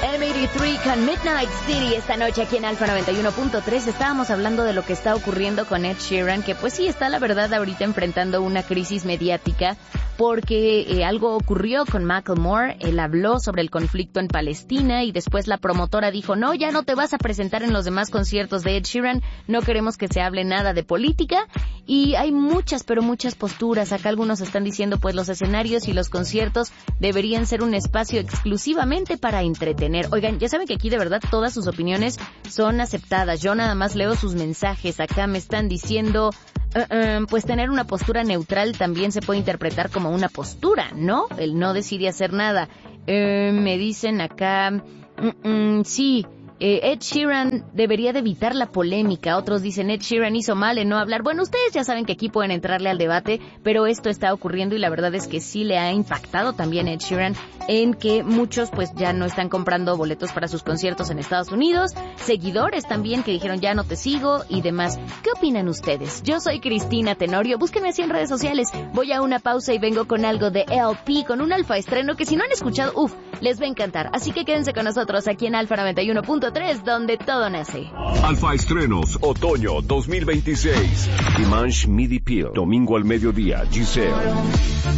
M83 con Midnight City esta noche aquí en Alfa 91.3. Estábamos hablando de lo que está ocurriendo con Ed Sheeran, que pues sí está la verdad ahorita enfrentando una crisis mediática porque algo ocurrió con Macklemore. Él habló sobre el conflicto en Palestina y después la promotora dijo, no, ya no te vas a presentar en los demás conciertos de Ed Sheeran, no queremos que se hable nada de política. Y hay muchas, pero muchas posturas. Acá algunos están diciendo pues los escenarios y los conciertos deberían ser un espacio exclusivamente para entretener. Oigan, ya saben que aquí de verdad todas sus opiniones son aceptadas. Yo nada más leo sus mensajes. Acá me están diciendo, pues tener una postura neutral también se puede interpretar como una postura, ¿no? Él no decide hacer nada. Me dicen acá, sí. Ed Sheeran debería de evitar la polémica. Otros dicen Ed Sheeran hizo mal en no hablar. Bueno, ustedes ya saben que aquí pueden entrarle al debate, pero esto está ocurriendo y la verdad es que sí le ha impactado también a Ed Sheeran en que muchos pues ya no están comprando boletos para sus conciertos en Estados Unidos, seguidores también que dijeron ya no te sigo y demás. ¿Qué opinan ustedes? Yo soy Cristina Tenorio, búsquenme así en redes sociales. Voy a una pausa y vengo con algo de LP, con un alfa estreno que si no han escuchado, les va a encantar. Así que quédense con nosotros aquí en Alfa 91.3, donde todo nace. Alfa Estrenos, otoño 2026. Dimanche Midi Pill, domingo al mediodía, Giselle.